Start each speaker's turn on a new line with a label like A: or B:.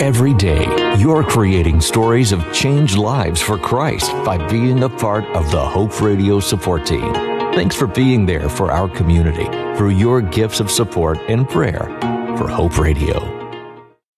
A: Every day, you're creating stories of changed lives for Christ by being a part of the Hope Radio support team. Thanks for being there for our community through your gifts of support and prayer for Hope Radio.